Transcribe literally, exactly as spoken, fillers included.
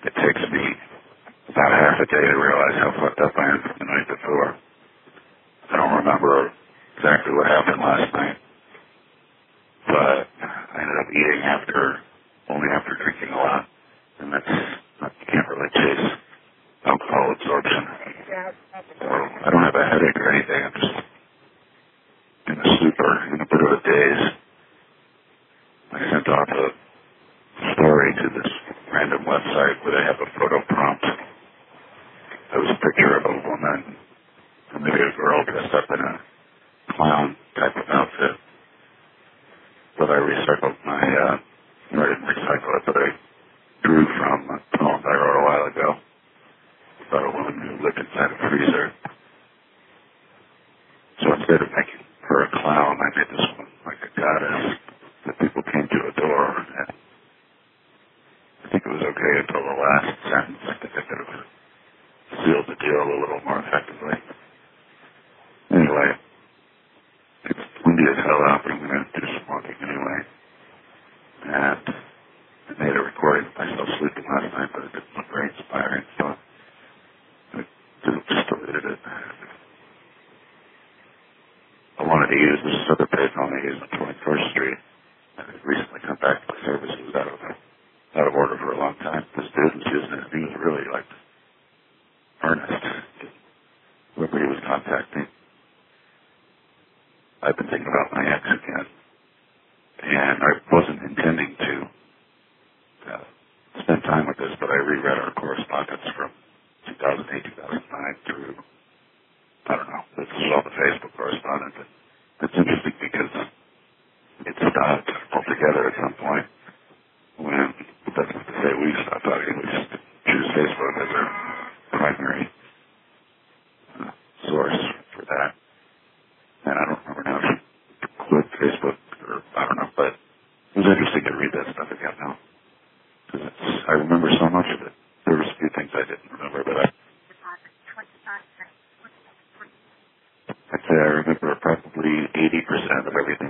it takes me about half a day to realize how fucked up I am from the night before. I don't remember exactly what happened last night, but I ended up eating after, only after drinking a lot, and that's, you can't really chase alcohol absorption. So I don't have a headache or anything. I'm just in a stupor, in a bit of a daze. I sent off a story to this random website where they have a photo prompt. There was a picture of a woman, or maybe a girl dressed up in a clown type of outfit. But I recycled my, uh, I didn't recycle it, but I drew from a poem I wrote a while ago about a woman who lived inside a freezer. So instead of making her a clown, I made this one like a goddess that people came to adore. And I think it was okay until the last sentence. I think I could have sealed the deal a little more effectively. Anyway, it's windy as hell out, but I'm going to do some walking anyway. And I made a recording of myself sleeping last night, but it didn't look very inspiring, so I just deleted it. I wanted to use this other page I only used on twenty-first Street. I had recently come back to my service. It was out of, out of order for a long time. This dude was using it, and he was really, like, earnest. Whoever he was contacting. I've been thinking about my ex again, and I wasn't intending to uh, spend time with this, but I reread our correspondence from two thousand eight, two thousand nine through, I don't know, this is all the Facebook correspondence. It's interesting because it stopped altogether at some point when, that's not to say we stopped talking, we just choose Facebook as our primary uh, source for that. And I don't remember now if she quit Facebook or I don't know, but it was interesting to read that stuff again now. Because I remember so much of it. There was a few things I didn't remember, but I